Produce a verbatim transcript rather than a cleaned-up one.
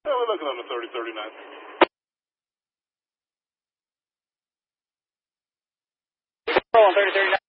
Yeah, we're looking on the thirty thirty-nine. Control on thirty thirty-nine.